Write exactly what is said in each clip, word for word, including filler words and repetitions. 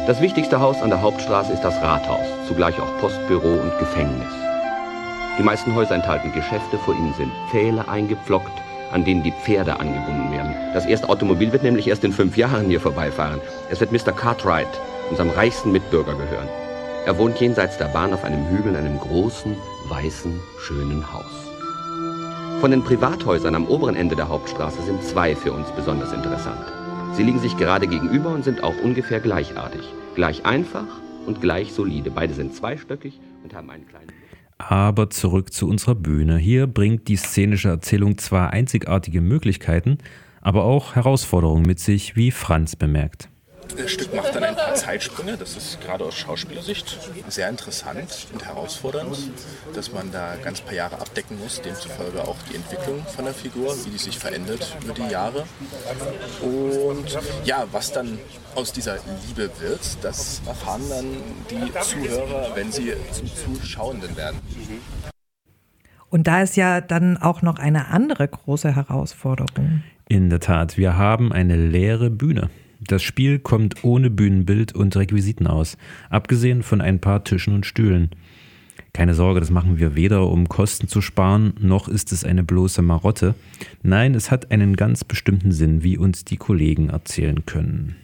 Das wichtigste Haus an der Hauptstraße ist das Rathaus, zugleich auch Postbüro und Gefängnis. Die meisten Häuser enthalten Geschäfte, vor ihnen sind Pfähle eingepflockt, an denen die Pferde angebunden werden. Das erste Automobil wird nämlich erst in fünf Jahren hier vorbeifahren. Es wird Mister Cartwright, unserem reichsten Mitbürger, gehören. Er wohnt jenseits der Bahn auf einem Hügel in einem großen, weißen, schönen Haus. Von den Privathäusern am oberen Ende der Hauptstraße sind zwei für uns besonders interessant. Sie liegen sich gerade gegenüber und sind auch ungefähr gleichartig. Gleich einfach und gleich solide. Beide sind zweistöckig und haben einen kleinen... Aber zurück zu unserer Bühne. Hier bringt die szenische Erzählung zwar einzigartige Möglichkeiten, aber auch Herausforderungen mit sich, wie Franz bemerkt. Das Stück macht dann ein paar Zeitsprünge, das ist gerade aus Schauspielersicht sehr interessant und herausfordernd, dass man da ganz paar Jahre abdecken muss, demzufolge auch die Entwicklung von der Figur, wie die sich verändert über die Jahre. Und ja, was dann aus dieser Liebe wird, das erfahren dann die Zuhörer, wenn sie zum Zuschauenden werden. Und da ist ja dann auch noch eine andere große Herausforderung. In der Tat, wir haben eine leere Bühne. Das Spiel kommt ohne Bühnenbild und Requisiten aus, abgesehen von ein paar Tischen und Stühlen. Keine Sorge, das machen wir weder, um Kosten zu sparen, noch ist es eine bloße Marotte. Nein, es hat einen ganz bestimmten Sinn, wie uns die Kollegen erzählen können.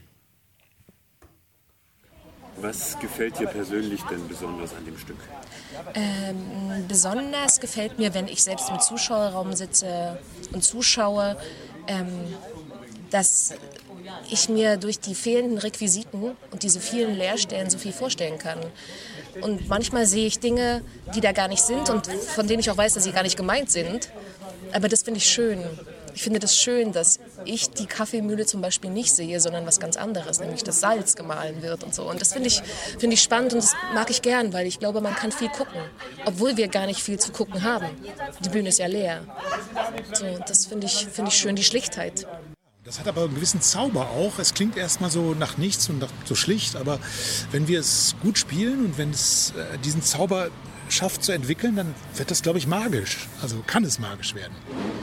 Was gefällt dir persönlich denn besonders an dem Stück? Ähm, besonders gefällt mir, wenn ich selbst im Zuschauerraum sitze und zuschaue, ähm, dass ich mir durch die fehlenden Requisiten und diese vielen Leerstellen so viel vorstellen kann. Und manchmal sehe ich Dinge, die da gar nicht sind und von denen ich auch weiß, dass sie gar nicht gemeint sind. Aber das finde ich schön. Ich finde das schön, dass ich die Kaffeemühle zum Beispiel nicht sehe, sondern was ganz anderes, nämlich das Salz gemahlen wird und so. Und das finde ich, finde ich spannend und das mag ich gern, weil ich glaube, man kann viel gucken, obwohl wir gar nicht viel zu gucken haben. Die Bühne ist ja leer. So, das finde ich, finde ich schön, die Schlichtheit. Das hat aber einen gewissen Zauber auch. Es klingt erstmal so nach nichts und nach, so schlicht, aber wenn wir es gut spielen und wenn es äh, diesen Zauber schafft zu entwickeln, dann wird das, glaube ich, magisch. Also kann es magisch werden.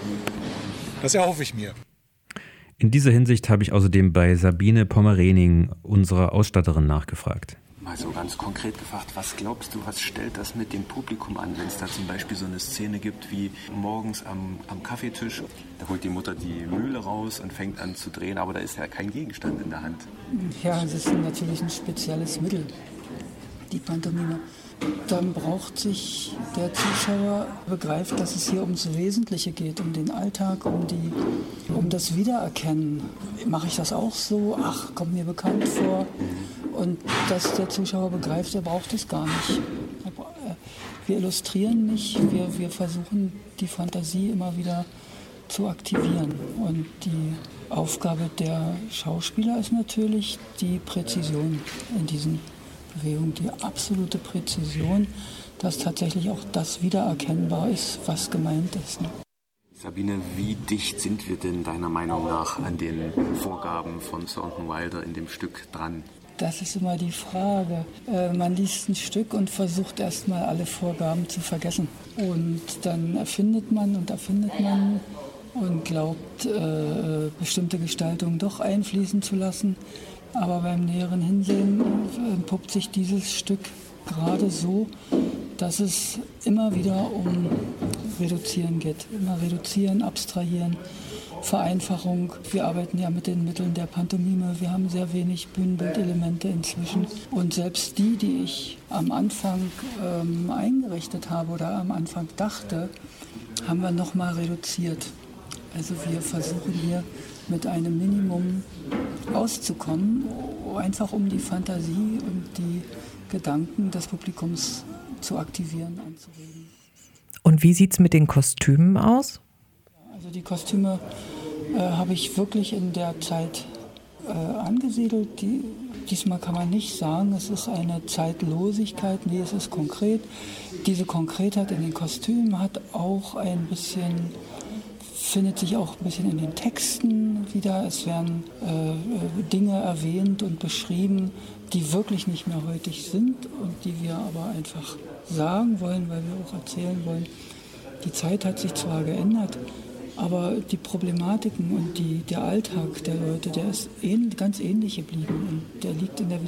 Das erhoffe ich mir. In dieser Hinsicht habe ich außerdem bei Sabine Pommerening, unserer Ausstatterin, nachgefragt. Mal so ganz konkret gefragt, was glaubst du, was stellt das mit dem Publikum an, wenn es da zum Beispiel so eine Szene gibt wie morgens am, am Kaffeetisch, da holt die Mutter die Mühle raus und fängt an zu drehen, aber da ist ja kein Gegenstand in der Hand. Ja, das ist natürlich ein spezielles Mittel, die Pantomime. Dann braucht sich der Zuschauer, begreift, dass es hier ums Wesentliche geht, um den Alltag, um, die, um das Wiedererkennen. Mache ich das auch so? Ach, kommt mir bekannt vor. Und dass der Zuschauer begreift, er braucht es gar nicht. Wir illustrieren nicht, wir, wir versuchen die Fantasie immer wieder zu aktivieren. Und die Aufgabe der Schauspieler ist natürlich die Präzision in diesen Bewegungen, die absolute Präzision, dass tatsächlich auch das wiedererkennbar ist, was gemeint ist. Ne? Sabine, wie dicht sind wir denn deiner Meinung nach an den Vorgaben von Thornton Wilder in dem Stück dran? Das ist immer die Frage. Äh, man liest ein Stück und versucht erstmal alle Vorgaben zu vergessen. Und dann erfindet man und erfindet man und glaubt, äh, bestimmte Gestaltungen doch einfließen zu lassen. Aber beim näheren Hinsehen entpuppt sich dieses Stück gerade so, dass es immer wieder um Reduzieren geht. Immer reduzieren, abstrahieren, Vereinfachung. Wir arbeiten ja mit den Mitteln der Pantomime. Wir haben sehr wenig Bühnenbildelemente inzwischen. Und selbst die, die ich am Anfang ähm, eingerichtet habe oder am Anfang dachte, haben wir nochmal reduziert. Also wir versuchen hier mit einem Minimum auszukommen, einfach um die Fantasie und die Gedanken des Publikums zu aktivieren, anzuregen. Und wie sieht es mit den Kostümen aus? Also die Kostüme äh, habe ich wirklich in der Zeit äh, angesiedelt. Die, diesmal kann man nicht sagen, es ist eine Zeitlosigkeit, nee, es ist konkret. Diese Konkretheit in den Kostümen hat auch ein bisschen, findet sich auch ein bisschen in den Texten wieder. Es werden äh, Dinge erwähnt und beschrieben, die wirklich nicht mehr heutig sind und die wir aber einfach sagen wollen, weil wir auch erzählen wollen. Die Zeit hat sich zwar geändert, aber die Problematiken und die, der Alltag der Leute, der ist ähn, ganz ähnlich geblieben und der liegt in der